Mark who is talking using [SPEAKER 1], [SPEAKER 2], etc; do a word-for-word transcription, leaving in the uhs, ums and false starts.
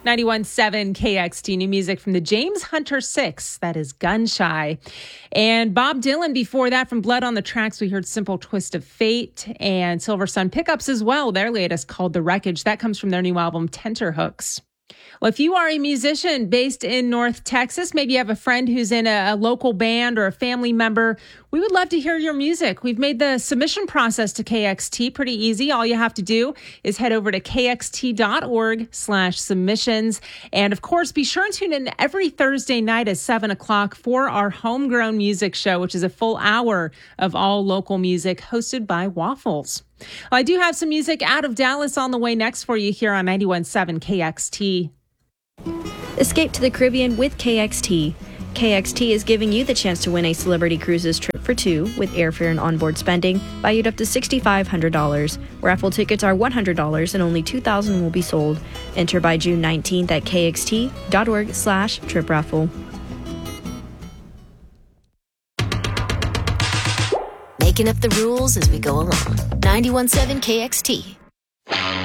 [SPEAKER 1] ninety-one point seven K X T, new music from the James Hunter Six. That is Gun Shy. And Bob Dylan before that from Blood on the Tracks. We heard Simple Twist of Fate and Silver Sun Pickups as well. Their latest called The Wreckage. That comes from their new album Tenterhooks. Well, if you are a musician based in North Texas, maybe you have a friend who's in a, a local band or a family member, we would love to hear your music. We've made the submission process to K X T pretty easy. All you have to do is head over to kxt.org slash submissions. And of course, be sure and tune in every Thursday night at seven o'clock for our Homegrown Music Show, which is a full hour of all local music hosted by Waffles. Well, I do have some music out of Dallas on the way next for you here on ninety-one point seven K X T.
[SPEAKER 2] Escape to the Caribbean with K X T. K X T is giving you the chance to win a Celebrity Cruises trip for two with airfare and onboard spending valued up to six thousand five hundred dollars. Raffle tickets are one hundred dollars and only two thousand will be sold. Enter by June nineteenth at kxt.org slash trip raffle.
[SPEAKER 3] Making up the rules as we go along. ninety-one point seven K X T.